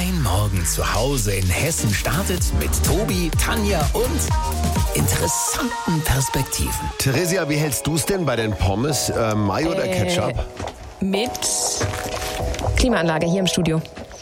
Dein Morgen zu Hause in Hessen startet mit Tobi, Tanja und interessanten Perspektiven. Theresia, wie hältst du es denn bei den Pommes? Mayo oder Ketchup? Mit Klimaanlage hier im Studio.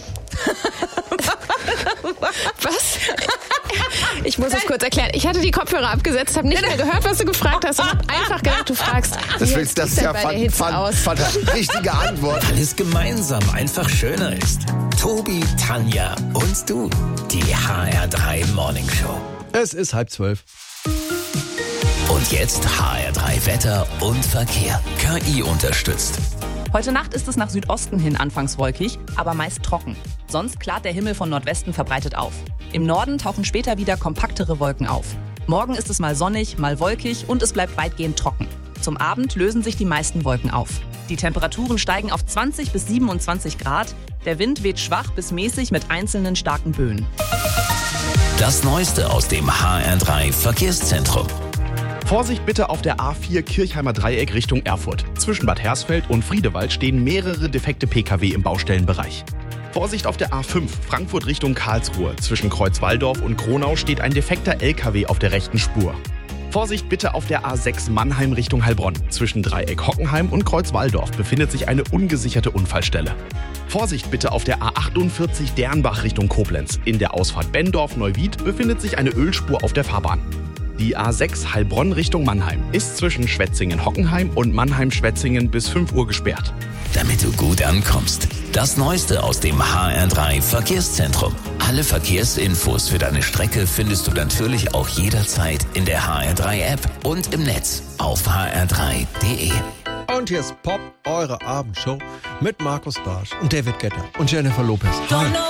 Was? Ich muss es kurz erklären. Ich hatte die Kopfhörer abgesetzt, habe nicht mehr gehört, was du gefragt hast und habe einfach gedacht, du fragst, Das wie ist hältst du ja denn bei der Hitze aus? richtige Antwort. Weil es gemeinsam einfach schöner ist. Tobi, Tanja und du. Die HR3 Morning Show. Es ist 11:30. Und jetzt HR3 Wetter und Verkehr. KI unterstützt. Heute Nacht ist es nach Südosten hin anfangs wolkig, aber meist trocken. Sonst klart der Himmel von Nordwesten verbreitet auf. Im Norden tauchen später wieder kompaktere Wolken auf. Morgen ist es mal sonnig, mal wolkig und es bleibt weitgehend trocken. Zum Abend lösen sich die meisten Wolken auf. Die Temperaturen steigen auf 20 bis 27 Grad. Der Wind weht schwach bis mäßig mit einzelnen starken Böen. Das Neueste aus dem HR3 Verkehrszentrum. Vorsicht bitte auf der A4 Kirchheimer Dreieck Richtung Erfurt. Zwischen Bad Hersfeld und Friedewald stehen mehrere defekte Pkw im Baustellenbereich. Vorsicht auf der A5 Frankfurt Richtung Karlsruhe. Zwischen Kreuzwaldorf und Kronau steht ein defekter LKW auf der rechten Spur. Vorsicht bitte auf der A6 Mannheim Richtung Heilbronn. Zwischen Dreieck Hockenheim und Kreuzwaldorf befindet sich eine ungesicherte Unfallstelle. Vorsicht bitte auf der A48 Dernbach Richtung Koblenz. In der Ausfahrt Benndorf-Neuwied befindet sich eine Ölspur auf der Fahrbahn. Die A6 Heilbronn Richtung Mannheim ist zwischen Schwetzingen-Hockenheim und Mannheim-Schwetzingen bis 5 Uhr gesperrt. Damit du gut ankommst. Das Neueste aus dem HR3 Verkehrszentrum. Alle Verkehrsinfos für deine Strecke findest du natürlich auch jederzeit in der HR3 App und im Netz auf hr3.de. Und hier ist Pop, eure Abendshow mit Markus Barsch und David Guetta und Jennifer Lopez. Hi.